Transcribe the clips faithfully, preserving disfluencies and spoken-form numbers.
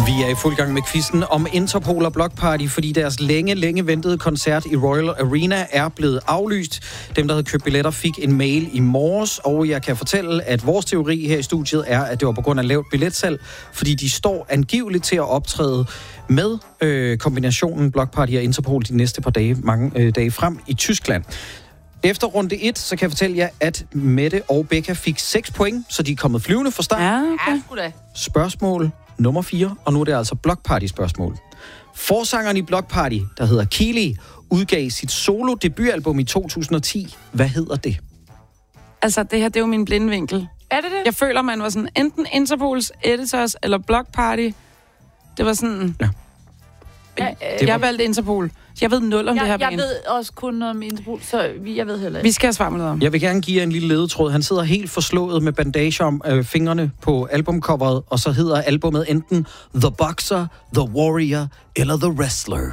Vi er i fuld gang med quizzen om Interpol og Block Party, fordi deres længe, længe ventede koncert i Royal Arena er blevet aflyst. Dem, der havde købt billetter, fik en mail i morges, og jeg kan fortælle, at vores teori her i studiet er, at det var på grund af lavt billetsalg, fordi de står angiveligt til at optræde med øh, kombinationen Block Party og Interpol de næste par dage, mange øh, dage frem i Tyskland. Efter runde et, så kan jeg fortælle jer, at Mette og Becca fik seks point, så de er kommet flyvende fra start. Ja, okay. Ja, Spørgsmål nummer fire, og nu er det altså Block Party-spørgsmål. Forsangeren i Block Party, der hedder Keely, udgav sit solo-debutalbum i to tusind og ti. Hvad hedder det? Altså, det her, det er jo min blindvinkel. Er det det? Jeg føler, man var sådan enten Interpols Editors eller Block Party. Det var sådan... Ja. Jeg, Det var- jeg valgte Interpol. Jeg ved nul om det her Jeg, jeg band. ved også kun noget om Interpol, så vi- jeg ved heller ikke. Vi skal have svar med noget om. Jeg vil gerne give jer en lille ledetråd. Han sidder helt forslået med bandage om øh, fingrene på albumcoveret, og så hedder albumet enten The Boxer, The Warrior eller The Wrestler.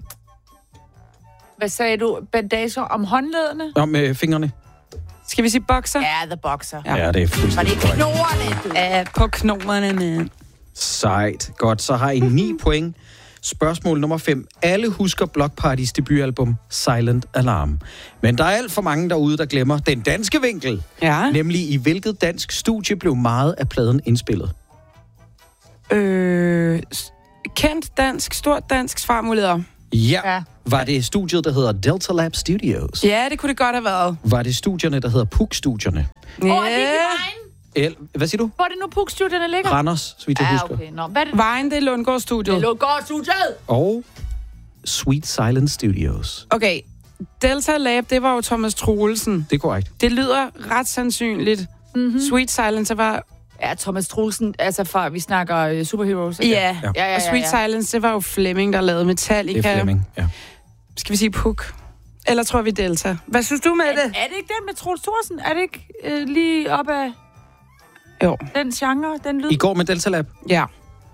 Hvad sagde du? Bandager om håndledene? Om øh, fingrene. Skal vi sige boxer? Ja, The Boxer. Ja. Ja, det er Var det fuldstændig ikke korrekt. knorrene? Ja, på knoglerne med. Sejt. Godt, så har I ni point. Spørgsmål nummer fem. Alle husker Block Partys debutalbum Silent Alarm. Men der er alt for mange derude, der glemmer den danske vinkel. Ja. Nemlig i hvilket dansk studie blev meget af pladen indspillet. Øh, s- kendt dansk, stort dansk svarmuligheder. Ja. Ja. Var det studiet, der hedder Delta Lab Studios? Ja, det kunne det godt have været. Var det studierne, der hedder Puk-studierne? Åh, oh, er det ikke i Vejen? El- Hvad siger du? Hvor er det nu Puk-studierne ligger? Randers, så vidt jeg Ja, husker. okay. Nå, hvad er det? Vejen, det er Lundgaard-studiet. Det lå godt studiet! Og Sweet Silent Studios. Okay, Delta Lab, det var jo Thomas Troelsen. Det er korrekt. Det lyder ret sandsynligt. Mm-hmm. Sweet Silence var... Ja, Thomas Troelsen, altså fra, vi snakker uh, Superheroes. Ja, ikke? ja. Ja. Ja, ja, Og Sweet ja, ja. Silence, det var jo Flemming, der lavede Metallica. Det er Flemming, ja. Skal vi sige Puk? Eller tror vi Delta? Hvad synes du med Er, det? er det ikke den med Troels Thorsen? Er det ikke øh, lige op af Jo. den genre, den lyd? I går med Delta Lab. Ja.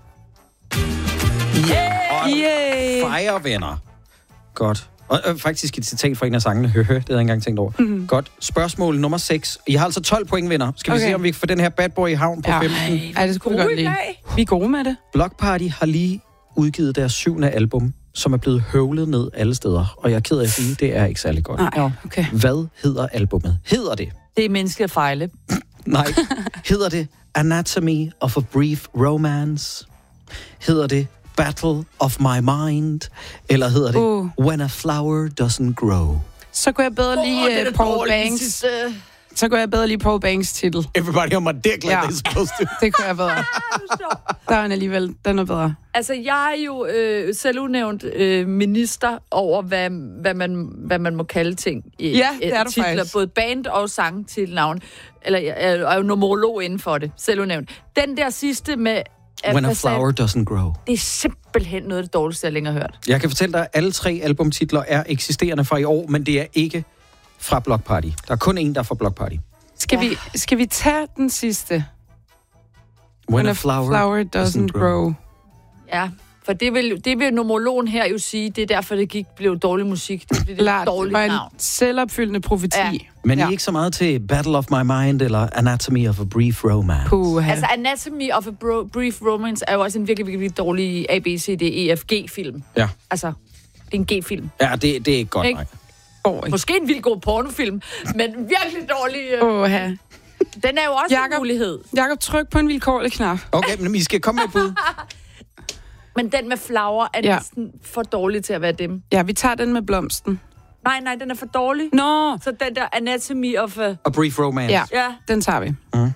Og Yay! Fire venner. Godt. Og øh, faktisk et citat fra en af sangene. Høhø, det havde jeg ikke engang tænkt over. Mm-hmm. Godt. Spørgsmål nummer seks. I har altså tolv point, venner. Skal vi Okay. se, om vi kan få den her bad boy i havn på Ja. femten? Ej, det skulle vi Gode godt lide. i dag. Vi er gode med det. Block Party har lige udgivet deres syvende album, som er blevet høvlet ned alle steder. Og jeg er ked af at sige, det er ikke særlig godt. Nej, okay. Hvad hedder albummet? Hedder det? Det er menneskeligt at fejle. Nej. Hedder det Anatomy of a Brief Romance? Hedder det Battle of My Mind? Eller hedder det Uh. When a Flower Doesn't Grow? Så kunne jeg bedre lige Åh, den uh, er Paul dårlig, den Banks. sidste. Så kunne jeg bedre lige Paul Banks titel. Everybody on my dick like Ja. they're supposed to. Det kunne jeg bedre. Der er den alligevel. Den er bedre. Altså, jeg er jo øh, selvudnævnt øh, minister over, hvad, hvad, man, hvad man må kalde ting i Ja, det øh, er du titler. faktisk. Både band og sang til navn. Eller jeg er, er jo numerolog inden for det, selvudnævnt. Den der sidste med... at When a hvad sagde- Flower Doesn't Grow. Det er simpelthen noget af det dårligste, jeg længere har hørt. Jeg kan fortælle dig, at alle tre albumtitler er eksisterende fra i år, men det er ikke fra Block Party. Der er kun en, der er fra Block Party. Skal, Ja. vi, skal vi tage den sidste? When a Flower, flower doesn't grow. Ja, for det vil, det vil numerologen her jo sige, det er derfor, det gik, blev dårlig musik. Det blev Lart, et det dårligt var en navn. selvopfyldende profeti. Ja. Men I Ja. er ikke så meget til Battle of My Mind eller Anatomy of a Brief Romance. Puha. Altså, Anatomy of a Bro- Brief Romance er jo også en virkelig, virkelig dårlig A B C D E F G-film. Ja, Altså, det er en G-film. ja det, det er ikke godt, Ikke? nej. Åh, Måske en vildt god pornofilm, men virkelig dårlig. Øh. Åha. Den er jo også Jakob. en mulighed. Jakob, tryk på en vilkårlig knap. Okay, men I skal komme med et bud. Men den med flower er Ja. næsten for dårlig til at være dem. Ja, vi tager den med blomsten. Nej, nej, den er for dårlig. Nå, Så den der Anatomy of a... A Brief Romance. ja, Ja. den tager vi. Mm.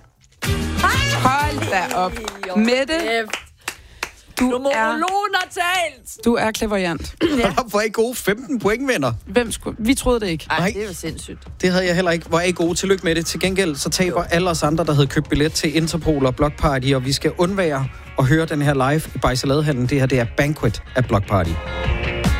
Hold da op. Mette, du er, Numerologen har talt! du er klaverjant. Ja. Hvor er I gode femten point, venner. Hvem skulle... Vi troede det ikke. Ej, Nej. det er jo sindssygt. Det havde jeg heller ikke. Hvor er I gode. Tillykke med det. Til gengæld så taber alle os andre, der havde købt billet til Interpol og Block Party, og vi skal undvære at høre den her live i Bajsaladehallen. Det her, det er Banquet af Block Party.